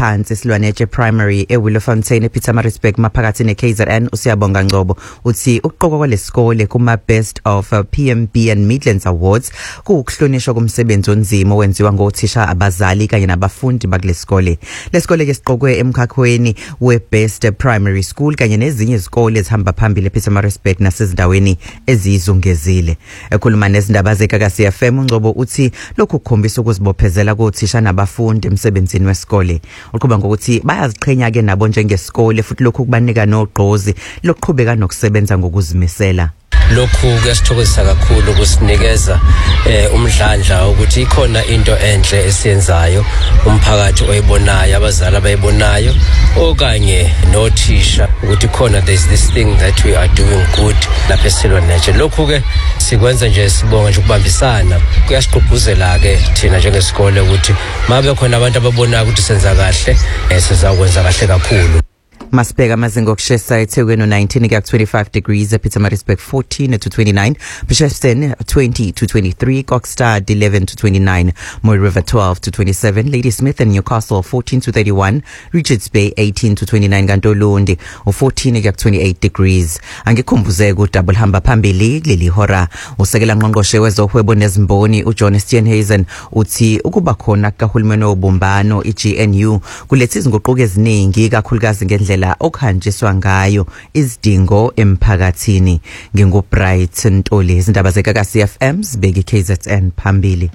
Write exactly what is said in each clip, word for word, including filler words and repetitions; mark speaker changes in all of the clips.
Speaker 1: phansi Silwaneje Primary eWillowfontein ePietermaritzburg maphakathi neK Z N. Usiyabonga Ngcobo uthi ukuqokwa kwalesikole kuma Best of uh, P M B and Midlands Awards kuukuhlonishwa kumsebenzi onzima owenziwa ngothisha abazali kanye nabafundi bakulesikole. Lesikole ke siqokwe emkhakhweni we Best Primary School kanye nezinye izikole ezihamba phambili ePietermaritzburg nasezindaweni ezizungezile. Ekhuluma nezindaba zeKakasi F M uNgcobo uthi lokhu kukhombisa ukuzibophezela kothisha nabafundi emsebenzini wesikole. Uqhubeka ngokuthi bayaziqhenya ke nabo njengesikole futhi lokhu kubanika nogqozi lokuqhubeka nokusebenza ngokuzimisela.
Speaker 2: Lokhu kuyasithokozisa kakhulu ukusinikeza eh umdlandla ukuthi ikhona into enhle esiyenzayo umphakathi oyibonayo abazali abayibonayo okanye nothisha ukuthi khona there's this thing that we are doing good lapha eSilwaneje. Lokhu ke sikwenza nje sibonga nje ukubambisana kuyasiqhubuzela ke thina njengesikole ukuthi mabe khona abantu ababonayo ukuthi senza kahle sizakwenza kahle kakhulu.
Speaker 1: Masibheka amazinga okushisa eThekwini nineteen kuya twenty-five degrees, ePietermaritzburg fourteen to twenty-nine, Bishopston twenty to twenty-three, Kokstad eleven to twenty-nine, Moy River twelve to twenty-seven, Ladysmith and Newcastle fourteen to thirty-one, Richards Bay eighteen to twenty-nine, Gantolundi fourteen kuya twenty-eight degrees. Angikhumbuzeke udouble hamba phambili leli hora usekela ngqongqoshe wezohwebo nezimboni uJohn Steenhuisen uthi ukuba khona kahulumeni obumbano iG N U kuletha izinguquko eziningi kakhulukazi ngendlela okuhanjiswa ngayo izidingo emphakathini. NginguBright Ntoli, izindaba zeKakasi F M zibeke K Z N phambili.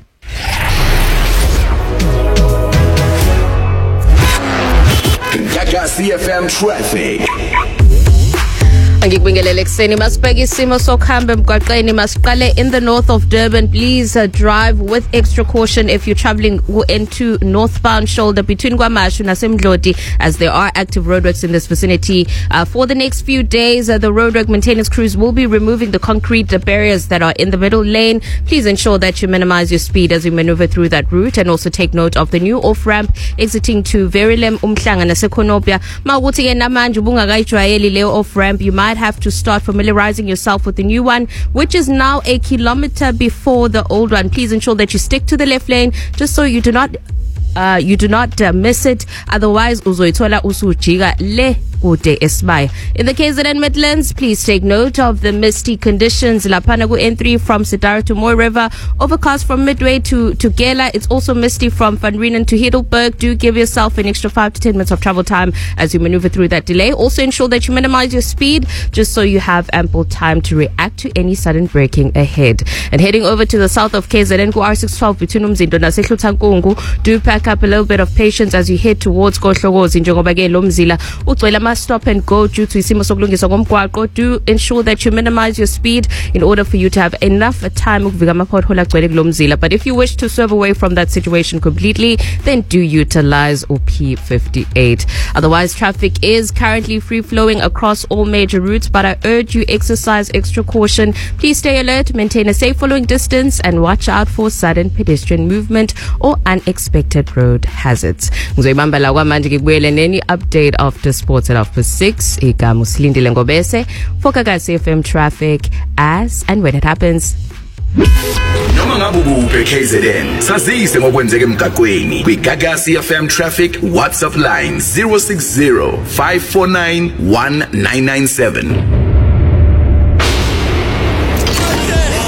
Speaker 3: Kakasi F M traffic.
Speaker 4: Angikubingelele kuseni masibheke isimo sokuhamba emgwaqeni. Masiqale in the north of Durban. Please uh, drive with extra caution if you're traveling into northbound shoulder between KwaMashu and Nasemdloti, as there are active roadworks in this vicinity. Uh, for the next few days, uh, the roadwork maintenance crews will be removing the concrete uh, barriers that are in the middle lane. Please ensure that you minimize your speed as you maneuver through that route, and also take note of the new off-ramp exiting to Verulam, Umhlanga naseKhonopia. Mawukuthi ke namanje ubungakayijwayeli leyo off-ramp, you might have to start familiarizing yourself with the new one, which is now a kilometer before the old one. Please ensure that you stick to the left lane just so you do not uh, you do not uh, miss it. Otherwise uzoyithola usujiga le kude esibaya. In the K Z N Midlands, please take note of the misty conditions. Laphana ku N three from Sidara to Moy River, overcast from Midway to to Gela. It's also misty from Van Rieenen to Heidelberg. Do give yourself an extra five to ten minutes of travel time as you maneuver through that delay. Also ensure that you minimize your speed just so you have ample time to react to any sudden braking ahead. And heading over to the south of K Z N ku R six twelve between Umzindo naseHluthankungu, do pack up a little bit of patience as you head towards Kohlokozi njengoba ke lo mzila ugcwele stop and go due to isimo sokulungiswa komgwaqo. Do ensure that you minimize your speed in order for you to have enough time ukuvika amapothole agcwele kulo mzila. But if you wish to swerve away from that situation completely, then do utilize O P fifty-eight. Otherwise, traffic is currently free flowing across all major routes, but I urge you exercise extra caution. Please stay alert, maintain a safe following distance, and watch out for sudden pedestrian movement or unexpected road hazards. Ngizoyibamba la kwamanje ngikubuyele neni update after sports at half past six. Igama uSilindile Ngobese for Kakasi F M traffic as and when it happens.
Speaker 3: Noma ngabe ubuphe K Z N sazise ngokwenzeka emgaqweni kwiGagasi F M traffic WhatsApp line zero six zero five four nine one nine nine seven.